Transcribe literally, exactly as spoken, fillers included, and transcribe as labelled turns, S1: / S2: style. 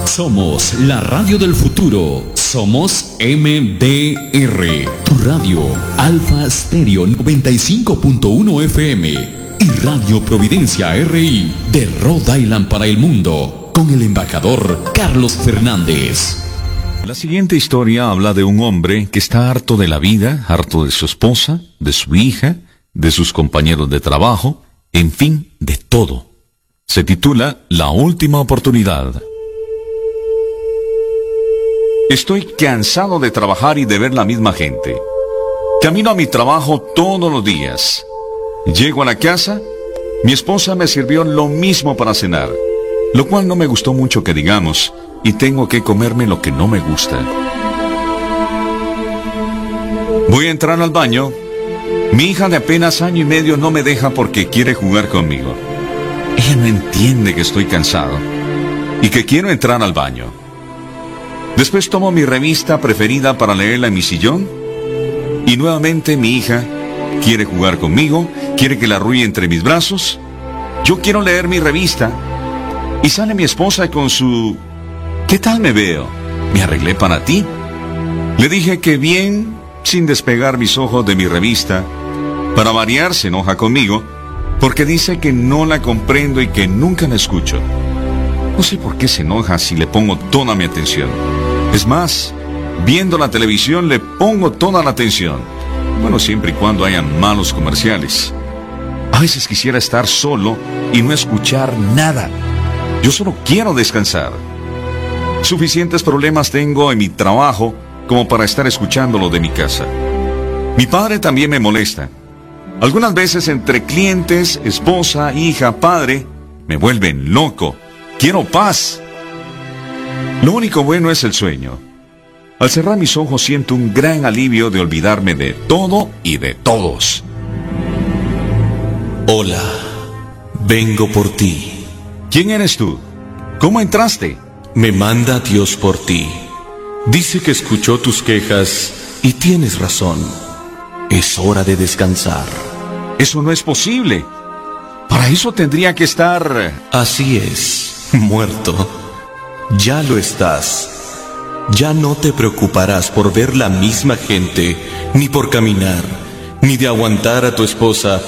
S1: Somos la radio del futuro. Somos M D R, tu radio, Alfa Stereo noventa y cinco punto uno F M y Radio Providencia R I de Rhode Island para el mundo, con el embajador Carlos Fernández.
S2: La siguiente historia habla de un hombre que está harto de la vida, harto de su esposa, de su hija, de sus compañeros de trabajo, en fin, de todo. Se titula La última oportunidad. Estoy cansado de trabajar y de ver la misma gente. Camino a mi trabajo todos los días. Llego a la casa, mi esposa me sirvió lo mismo para cenar, lo cual no me gustó mucho que digamos, y tengo que comerme lo que no me gusta. Voy a entrar al baño. Mi hija de apenas año y medio no me deja porque quiere jugar conmigo. Ella no entiende que estoy cansado y que quiero entrar al baño. Después tomo mi revista preferida para leerla en mi sillón y nuevamente mi hija quiere jugar conmigo, quiere que la arrulle entre mis brazos. Yo quiero leer mi revista y sale mi esposa con su... ¿Qué tal me veo? ¿Me arreglé para ti? Le dije que bien, sin despegar mis ojos de mi revista. Para variar, se enoja conmigo porque dice que no la comprendo y que nunca la escucho. No sé por qué se enoja si le pongo toda mi atención. Es más, viendo la televisión le pongo toda la atención. Bueno, siempre y cuando hayan malos comerciales. A veces quisiera estar solo y no escuchar nada. Yo solo quiero descansar. Suficientes problemas tengo en mi trabajo como para estar escuchando lo de mi casa. Mi padre también me molesta. Algunas veces entre clientes, esposa, hija, padre, me vuelven loco. Quiero paz. Lo único bueno es el sueño. Al cerrar mis ojos siento un gran alivio de olvidarme de todo y de todos.
S3: Hola, vengo por ti.
S2: ¿Quién eres tú? ¿Cómo entraste?
S3: Me manda Dios por ti. Dice que escuchó tus quejas y tienes razón. Es hora de descansar.
S2: Eso no es posible. Para eso tendría que estar...
S3: Así es, muerto. Ya lo estás. Ya no te preocuparás por ver la misma gente, ni por caminar, ni de aguantar a tu esposa